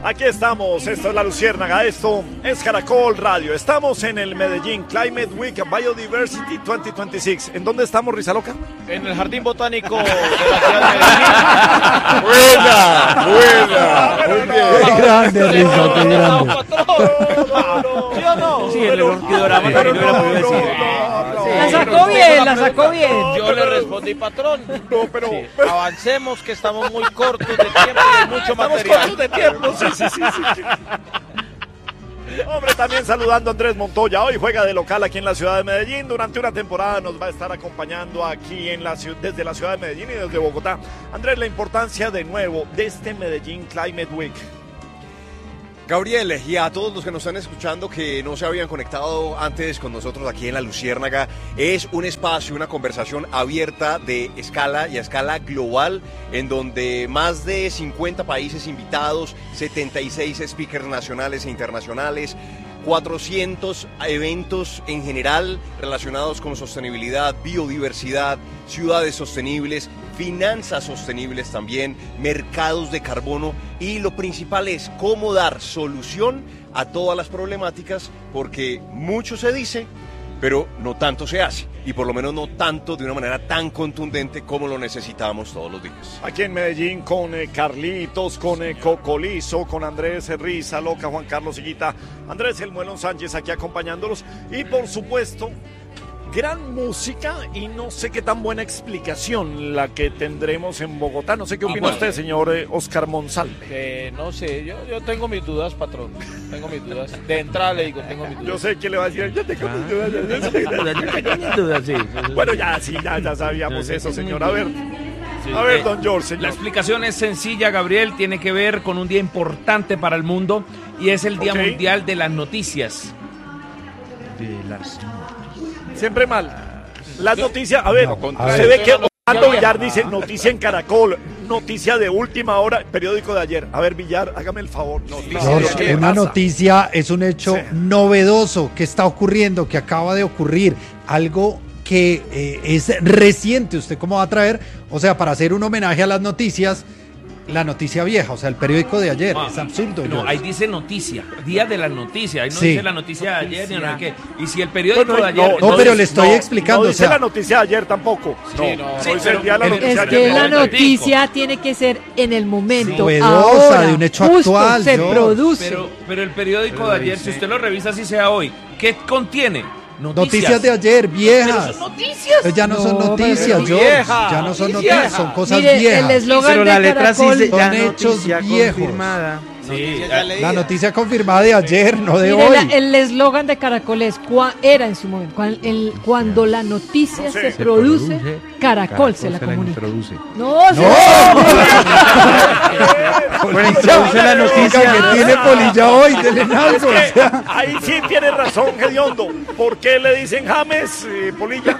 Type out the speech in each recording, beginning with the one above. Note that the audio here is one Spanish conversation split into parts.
Aquí estamos, esto es La Luciérnaga, esto es Caracol Radio. Estamos en el Medellín Climate Week Biodiversity 2026. ¿En dónde estamos, Rizaloca? En el Jardín Botánico de la ciudad de Buena. Qué grande, Rizo, qué grande. ¿Sí o no? Sí, el orquidorama también lo hubiera podido decir. La sacó bien. Yo le respondí, patrón. No, pero... Sí, avancemos, que estamos muy cortos de tiempo y de mucho material. Cortos de tiempo, sí. Hombre, también saludando a Andrés Montoya. Hoy juega de local aquí en la ciudad de Medellín. Durante una temporada nos va a estar acompañando aquí desde la ciudad de Medellín y desde Bogotá. Andrés, la importancia de nuevo de este Medellín Climate Week. Gabriel, y a todos los que nos están escuchando que no se habían conectado antes con nosotros aquí en La Luciérnaga, es un espacio, una conversación abierta de escala y a escala global, en donde más de 50 países invitados, 76 speakers nacionales e internacionales, 400 eventos en general relacionados con sostenibilidad, biodiversidad, ciudades sostenibles, finanzas sostenibles también, mercados de carbono, y lo principal es cómo dar solución a todas las problemáticas, porque mucho se dice, pero no tanto se hace, y por lo menos no tanto de una manera tan contundente como lo necesitamos todos los días. Aquí en Medellín con Carlitos, con Cocolizo, con Andrés Rizaloca, Juan Carlos Higuita, Andrés El Muelón Sánchez aquí acompañándolos, y por supuesto gran música y no sé qué tan buena explicación la que tendremos en Bogotá. No sé qué opina usted, señor Oscar Monsalve. No sé, yo tengo mis dudas, patrón. Tengo mis dudas. De entrada le digo, tengo mis dudas. Yo sé que le va a decir, yo tengo mis dudas. Sí. Bueno, ya sabíamos eso, señor. A ver, don George, señor. La explicación es sencilla, Gabriel. Tiene que ver con un día importante para el mundo y es el Día Mundial de las Noticias. Siempre mal. Las noticias, a ver, se ve que Orlando Villar dice noticia en Caracol, noticia de última hora, periódico de ayer. A ver, Villar, hágame el favor. George, una noticia es un hecho novedoso que está ocurriendo, que acaba de ocurrir, algo que es reciente. ¿Usted cómo va a traer? O sea, para hacer un homenaje a las noticias, la noticia vieja, o sea, el periódico de ayer. Es absurdo. No, ahí dice noticia, día de las noticias. Ahí no Sí. dice la noticia de ayer ni nada que. Y si el periódico de ayer. No, pero le estoy explicando. No dice o sea, la noticia de ayer tampoco. Sí, dice el día de la noticia Es de que ayer. la noticia tiene que ser en el momento, novedosa, ahora, de un hecho justo actual, se George. produce. Pero el periódico de ayer, si usted lo revisa, así sea hoy, ¿qué contiene? noticias de ayer, viejas. Pero son noticias. Pues ya no son No, noticias, pero George. viejas. Ya no son Viejas. noticias, son cosas Mire, viejas. el eslogan Pero de la letra sí Caracol, se Son ya hechos noticia viejos. confirmada. Sí, La noticia confirmada de ayer, no de mire, hoy. el eslogan de Caracol es era en su momento, cuando la noticia se produce, Caracol se la comunica. introduce. No. Bueno, introduce la noticia. Que tiene polilla hoy, denle algo. Es que ahí sí tiene razón, Gediondo. ¿Por qué le dicen James, Polilla?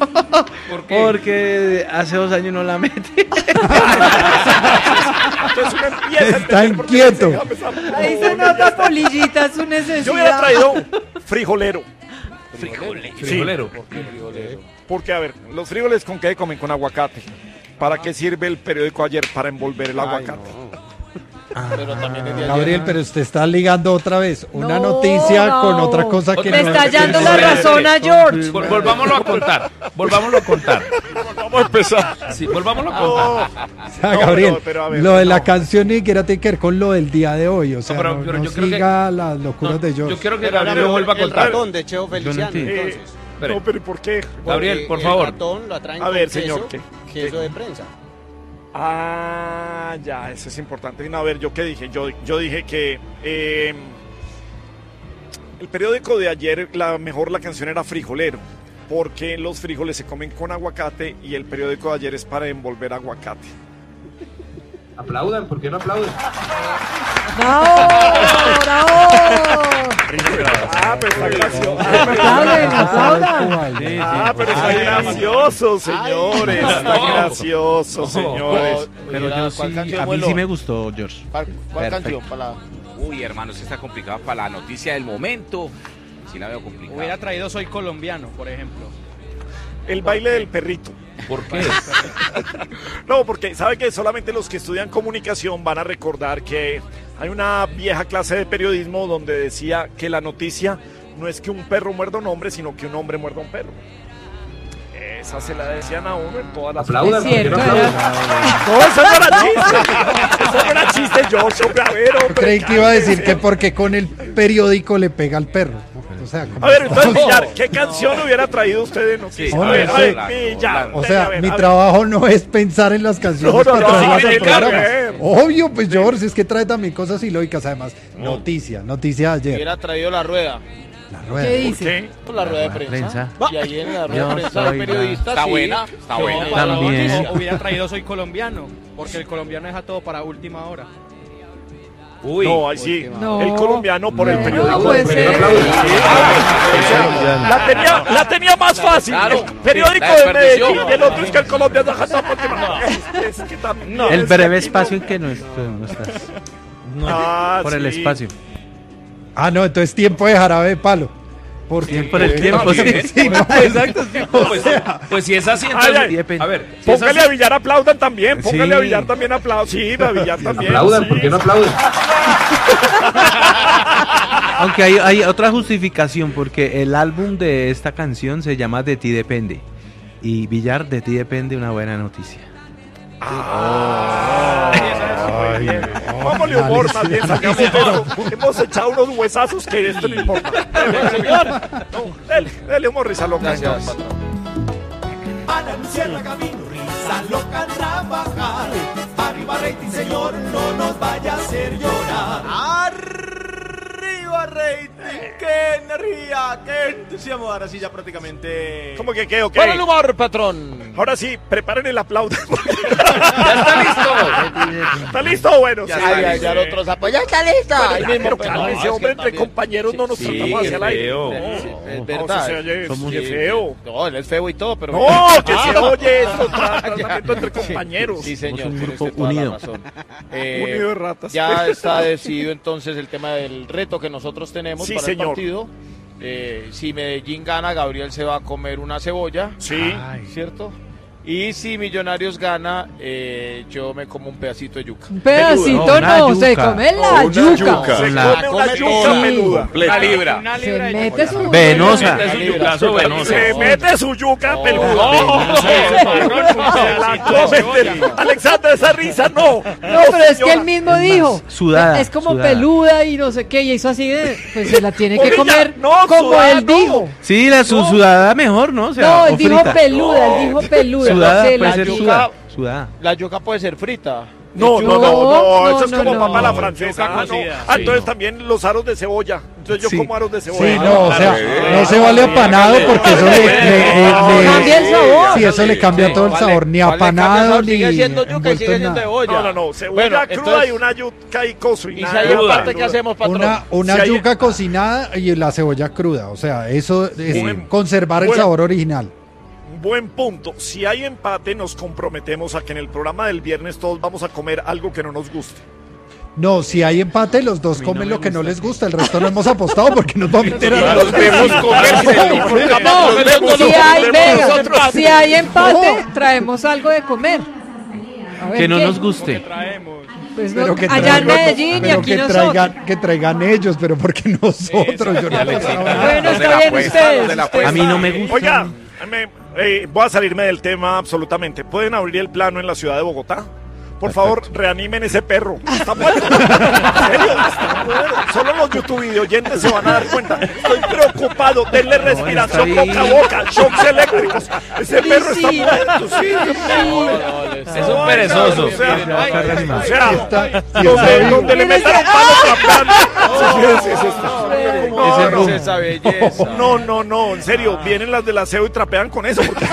Porque hace 2 años no la mete. Entonces uno empieza a Está entender por qué le dicen inquieto. James a Ahí se Polilla. nota polillita, su necesidad. Yo hubiera traído frijolero. frijolero. Porque, a ver, los frijoles ¿con qué comen? Con aguacate. ¿Para qué sirve el periódico ayer? Para envolver el aguacate. Pero también es de ayer. Gabriel, pero usted está ligando otra vez una No, noticia no. con otra cosa que Le no está es. hallando la razón a George. Volvámoslo a contar. Vamos a empezar. Sí, volvámoslo a contar. O sea, No, Gabriel, pero a ver, lo de la no. canción ni siquiera tiene que ver con lo del día de hoy. O sea, pero no yo creo que- siga las locuras de George. Yo quiero que Pero Gabriel ahora lo vuelva a el contar. ratón de Cheo Feliciano, entiendo. entonces. No, pero ¿y por qué? Gabriel, Porque por favor. El ratón lo atraen A con ver, queso, señor, ¿qué? queso de prensa. Ah, ya, eso es importante. No, a ver, ¿yo qué dije? Yo dije que el periódico de ayer, la canción era Frijolero, porque los frijoles se comen con aguacate y el periódico de ayer es para envolver aguacate. Aplaudan, ¿por qué no aplauden? ¡Bravo! Ah, pero está gracioso. Aplaudan, aplaudan. Ah, pero está gracioso, señores. Está gracioso, señores. Pero yo sí, ¿cuál canción, a mí abuelo? sí me gustó, George. ¿Cuál Perfecto. canción? Para la... Uy, hermano, esto está complicado para la noticia del momento. Sí la veo complicada. Hubiera traído Soy Colombiano, por ejemplo. El baile del perrito. ¿Por qué? No, porque sabe que solamente los que estudian comunicación van a recordar que Hay una vieja clase de periodismo donde decía que la noticia no es que un perro muerda a un hombre, sino que un hombre muerda a un perro. Esa se la decían a uno en todas las... Aplaudan, Es cierto, ¿por qué no aplauden? No, eso no era chiste. Eso no era chiste, George. Hombre, a ver, hombre. Yo creí que iba a decir que cálmese. porque con el periódico le pega al perro. O sea, como- A ver, entonces, Villar, ¿qué canción hubiera traído usted de noticias? Sí, a ver, hombre, Villar. O venga, sea, a ver, mi a ver. trabajo no es pensar en las canciones No, no, que no, traemos sí, al claro, programa. Obvio, pues George, es que trae también cosas ilógicas. Además, noticia de ayer. Hubiera traído la rueda. La ¿Qué rueda. dice? ¿Qué? La rueda de prensa. Y ahí en la rueda Yo de prensa soy de periodistas. Está sí. buena, está No, buena. para la También. noticia. Hubiera traído Soy Colombiano, porque el colombiano deja todo para última hora. Uy. No, ahí sí. No. El colombiano por el No, periódico. no puede ¿Por qué no ser. aplauden? La tenía más fácil. Claro. El periódico La de desperdició. Medellín y el otro es que el colombiano deja todo por última hora. Es que también. El es que breve aquí espacio no- en que no estás. No, Ah, por el sí. espacio. Ah, no, entonces tiempo de jarabe de palo. Porque Por el tiempo, sí. sí, no, exacto. Sí. Pues si es así, Ay, entonces. ay. A ver, si es Póngale así- a Villar aplaudan también. Póngale Sí. a Villar también aplaudan. Sí, a Villar también. Aplaudan, sí. ¿por qué no aplauden? Aunque hay otra justificación, porque el álbum de esta canción se llama De ti depende. Y Villar, de ti depende una buena noticia. Póngale humor más bien. Sacamos esto. Hemos echado unos huesazos que esto no importa. Señor. No, dele humor, risa loca. Gracias. A la luciérnaga vino risa loca a trabajar. Arriba rating, señor, no nos vaya a hacer llorar. Arriba rating, qué energía, qué entusiasmo. Ahora sí ya prácticamente... ¿Cómo que qué o qué? Para el humor, patrón. Ahora sí, preparen el aplauso. Ya está listo. ¿Está listo? Bueno, Ya sí. está Ay, listo. ay, otros apoyos. Ya está listo. Pero, Ahí ya, mismo, pero pero cálmese, no, es hombre, que entre también- compañeros no nos Sí, tratamos hacia el qué aire. feo. No, Es no, verdad. se oye, Somos- qué feo. No, él es feo y todo, pero... No, que se Ah. oye esto, tratamiento entre compañeros. Sí, señor. Somos un tiene grupo usted toda la unido. razón. Unido de ratas. Ya está decidido entonces el tema del reto que nosotros tenemos Sí, para señor. el partido. Si Medellín gana, Gabriel se va a comer una cebolla, Sí. ¿cierto? Y si Millonarios gana, yo me como un pedacito de yuca. Un pedacito No, una no, se yuca. come la O una yuca. yuca. Se Con la- come una yuca Sí. peluda. Una libra. Una Se libra de mete su... Venosa. Es un yucazo venoso. Se mete su yuca No, peluda. no, Se la come. Alexander, esa risa no. No, pero es que él mismo dijo. sudada, Es como sudada. peluda y no sé qué, y hizo así de. Pues se la tiene que Oye, ya, comer no, como sudada, él no. dijo. Sí, la sudada mejor, ¿no? O sea, No, él o dijo frita. peluda, él dijo peluda. Sudada Se puede la ser yuca- sudada. Sudada. La yuca puede ser frita. No, no, no, No, eso es no, como no. papa la Yuca francesa. Ah, no. cocida, Ah, sí. entonces también los aros de cebolla. Entonces yo Sí. como aros de cebolla. Sí, no, o sea, Claro. no se vale apanado porque eso Cambia el sabor. Sí, eso le cambia todo el Vale, sabor, ni vale, cambia el apanado sabor, ni sigue siendo yuca y envuelto sigue en siendo nada. cebolla. No, no, no. Cebolla Bueno, cruda entonces, y una yuca y cocinada. y si hay Cruda. aparte, ¿qué hacemos, patrón? Una Si hay- yuca cocinada y la cebolla cruda, o sea, eso es Buen- conservar el buen- sabor original. Buen punto. Si hay empate, nos comprometemos a que en el programa del viernes todos vamos a comer algo que no nos guste. No, si hay empate, los dos comen lo que no les gusta, el resto no hemos apostado porque nos vamos a meter a Los vemos comérselo. No, Los vemos, si los hay, vemos venga, nosotros. si hay empate, traemos algo de comer. A ver Que no qué. nos guste. traemos. Pues no, Pero que allá en traigan- Medellín y pero aquí que nosotros. traigan ellos, pero porque nosotros, yo no he pensado nada. Bueno, No se está la bien apuesta, ustedes. no se la ustedes. A mí no me gusta. Oiga, voy a salirme del tema absolutamente. ¿Pueden abrir el plano en la ciudad de Bogotá? Por favor, reanimen ese perro. Está muerto. En serio, está muerto. Solo los YouTube video oyentes se van a dar cuenta. Estoy preocupado. Denle respiración está boca a ahí. boca. Shocks eléctricos. Ese perro está Sí. muerto. Sí, Es un perezoso. O sea, Sí, donde le metan un palo trapeando. Sí, sí, sí, Ese no, boom. Esa belleza. no, en serio, vienen las del aseo y trapean con eso. Porque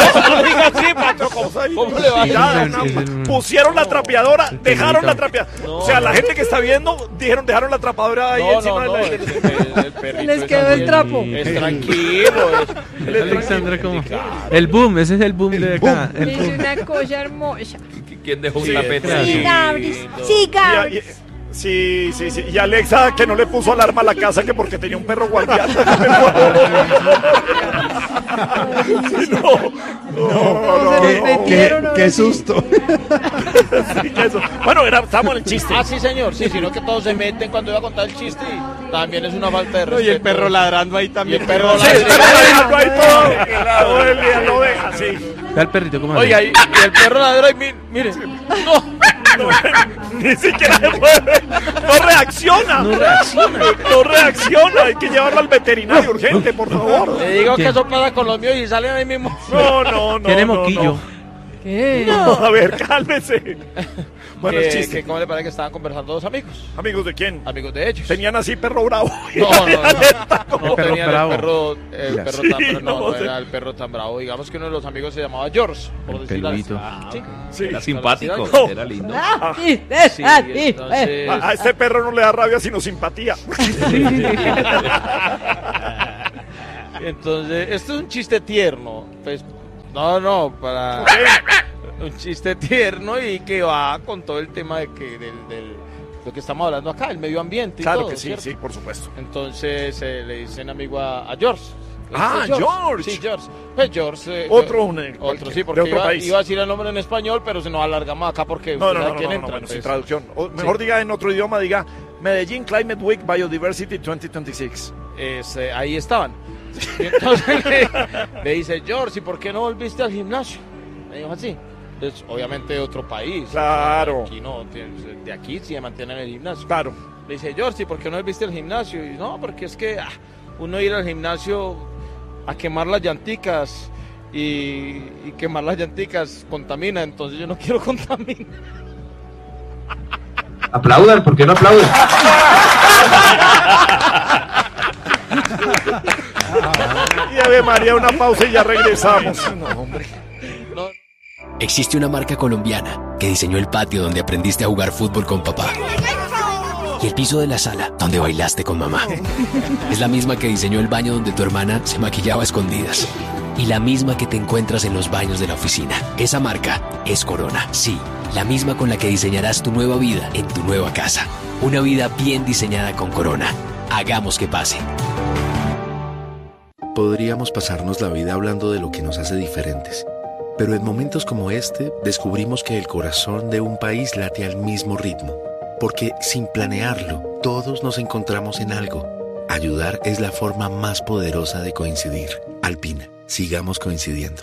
¿Cómo le va a Ya, Es el- pusieron la trapeadora, dejaron la televisión. trapeadora. O sea, la gente que está viendo, dejaron la trapeadora ahí encima de la... el perrito Les es quedó el así. trapo. Es tranquilo. Alexandra, ¿cómo? El boom, ese es el boom de acá. El Es boom. una cosa hermosa. ¿Quién dejó un Sí, tapete? claro. Sí, Gabris. Sí, Y- Gabris. Sí. Y Alexa, que no le puso alarma a la casa, que porque tenía un perro guardián. Qué susto. Sí, eso. Bueno, estamos en el chiste. Ah, sí, señor. Sí, sino que todos se meten cuando iba a contar el chiste y también es una falta de respeto. Y el perro ladrando ahí también. Y el perro ladrando ahí todo el día, lo deja así. Ve al perrito como. Oiga, y el perro ladra y mire. No, ni siquiera se mueve. No reacciona. No reacciona. Hay que llevarlo al veterinario urgente, por favor. Le digo que eso pasa con los míos y salen ahí mismo. No. Tiene moquillo. ¿Qué? No, a ver, cálmese. Bueno, el chiste. ¿Cómo le parece que estaban conversando dos amigos? ¿Amigos de quién? Amigos de ellos. Tenían así perro bravo. No perro tenían bravo. el perro Sí, tan bravo. No sé. era el perro tan bravo. Digamos que uno de los amigos se llamaba George, por El decirlo así. peludito. Sí. Era simpático, No. era lindo. Sí, entonces... A este perro no le da rabia sino simpatía. Entonces, esto es un chiste tierno. Pues, para un chiste tierno y que va con todo el tema de que del lo que estamos hablando acá, el medio ambiente y Claro todo, que sí, ¿cierto? sí, por supuesto. Entonces le dicen amigo a George. George. Sí, George. Pues George. Otro sí, de porque otro país. iba a decir el nombre en español, pero se nos alargamos acá porque No, quién entra. bueno, sin Pues. traducción. O mejor diga en otro idioma, diga Medellín Climate Week Biodiversity 2026. Ahí estaban. Y entonces le dice, George, ¿y por qué no volviste al gimnasio? Me dijo así. Entonces, obviamente otro país. Claro. Aquí no, de aquí sí se mantiene en el gimnasio. Claro. Le dice, George, ¿y por qué no volviste al gimnasio? Y no, porque es que uno ir al gimnasio a quemar las llanticas y quemar las llanticas contamina, entonces yo no quiero contaminar. Aplaudan, ¿por qué no aplauden? Y Ave María, una pausa y ya regresamos. No, hombre. No. Existe una marca colombiana que diseñó el patio donde aprendiste a jugar fútbol con papá. Y el piso de la sala donde bailaste con mamá. Es la misma que diseñó el baño donde tu hermana se maquillaba a escondidas. Y la misma que te encuentras en los baños de la oficina. Esa marca es Corona. Sí, la misma con la que diseñarás tu nueva vida en tu nueva casa. Una vida bien diseñada con Corona. Hagamos que pase. Podríamos pasarnos la vida hablando de lo que nos hace diferentes. Pero en momentos como este, descubrimos que el corazón de un país late al mismo ritmo. Porque sin planearlo, todos nos encontramos en algo. Ayudar es la forma más poderosa de coincidir. Alpina, sigamos coincidiendo.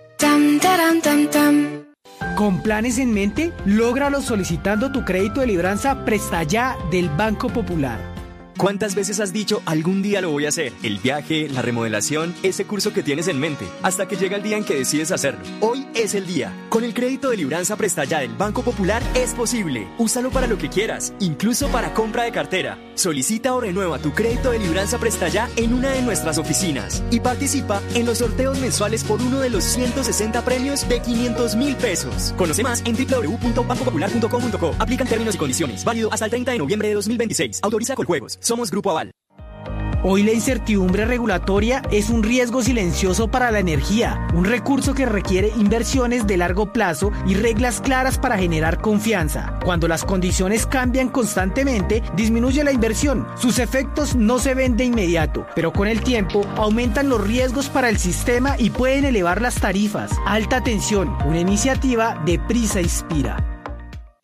Con planes en mente, lógralo solicitando tu crédito de libranza Presta Ya del Banco Popular. ¿Cuántas veces has dicho algún día lo voy a hacer? El viaje, la remodelación, ese curso que tienes en mente, hasta que llega el día en que decides hacerlo. Hoy es el día. Con el crédito de libranza Presta Ya del Banco Popular es posible. Úsalo para lo que quieras, incluso para compra de cartera. Solicita o renueva tu crédito de libranza Presta Ya en una de nuestras oficinas y participa en los sorteos mensuales por uno de los 160 premios de 500.000 pesos. Conoce más en www.bancopopular.com.co. Aplican términos y condiciones. Válido hasta el 30 de noviembre de 2026. Autoriza Coljuegos. Somos Grupo Aval. Hoy la incertidumbre regulatoria es un riesgo silencioso para la energía, un recurso que requiere inversiones de largo plazo y reglas claras para generar confianza. Cuando las condiciones cambian constantemente, disminuye la inversión. Sus efectos no se ven de inmediato, pero con el tiempo aumentan los riesgos para el sistema y pueden elevar las tarifas. Alta tensión, una iniciativa de Prisa Inspira.